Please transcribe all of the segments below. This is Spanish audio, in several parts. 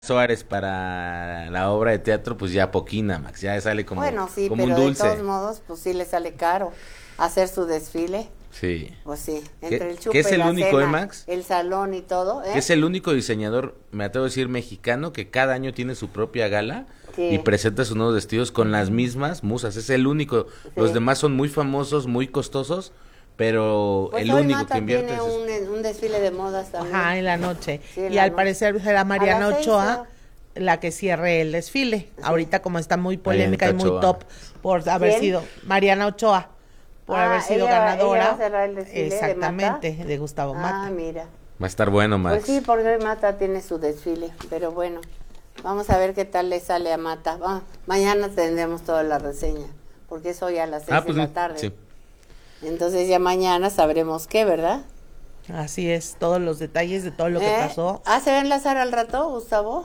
Suárez para la obra de teatro, pues ya poquina, Max, ya sale como, Bueno, sí, como un pero de dulce. todos modos, pues sí le sale caro hacer su desfile. Sí. Pues sí, Que, entre el que chupe es y el la único, cena, Max, el salón y todo, que ¿eh? es el único diseñador, me atrevo a decir, mexicano, que cada año tiene su propia gala y Sí, presenta sus nuevos vestidos con las mismas musas. Es el único. Los sí. demás son muy famosos, muy costosos, pero Pues el hoy único que Mata invierte tiene es... un desfile de modas Ajá, también. en la noche. Sí, en Y la al noche. parecer será A las Mariana 6, Ochoa la que cierre el desfile. Sí. Ahorita como está muy polémica Marianita y muy Ochoa. top por haber ¿Quién? sido Mariana Ochoa, por haber sido ella ganadora. va a cerrar el desfile Exactamente, de Mata. de Gustavo Mata. Mira. Va a estar bueno, Max. Pues sí, porque hoy Mata tiene su desfile, pero bueno, vamos a ver qué tal le sale a Mata. Mañana tendremos toda la reseña, porque es hoy a las 6 pues de la tarde. sí. Entonces ya mañana sabremos qué, ¿verdad? Así es, todos los detalles de todo lo que pasó. ¿Se va a enlazar al rato, Gustavo?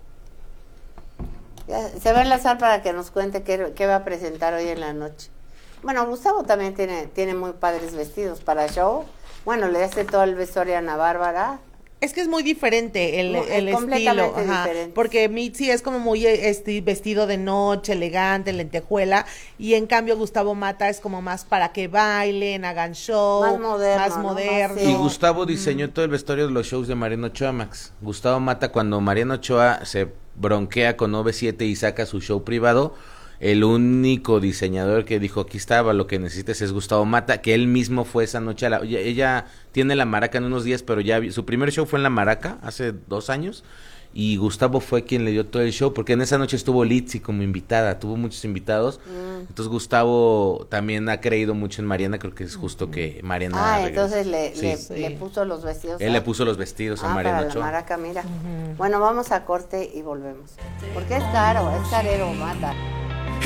Se va a enlazar para que nos cuente qué va a presentar hoy en la noche. Bueno, Gustavo también tiene muy padres vestidos para show. Bueno, le hace todo el vestuario a Ana Bárbara. Es que es muy diferente el estilo, completamente ajá, diferente. porque Mitzi es como muy vestido de noche, elegante, lentejuela, y en cambio Gustavo Mata es como más para que bailen, hagan show, Más moderno, más ¿no? moderno. Sí. Y Gustavo diseñó todo el vestuario de los shows de Mariano Ochoa, Max. Gustavo Mata, cuando Mariano Ochoa se bronquea con OV7 y saca su show privado, el único diseñador que dijo, aquí estaba, lo que necesites es Gustavo Mata, que él mismo fue esa noche ella tiene la Maraca en unos días, pero su primer show fue en la Maraca, hace 2 años, y Gustavo fue quien le dio todo el show, porque en esa noche estuvo Litzy como invitada, tuvo muchos invitados, entonces Gustavo también ha creído mucho en Mariana, creo que es justo que Mariana regrese. Entonces Sí. le puso los vestidos. Él le puso los vestidos a Mariana para la Ochoa. Maraca, mira. Bueno, vamos a corte y volvemos. Porque es caro, es carero, Mata.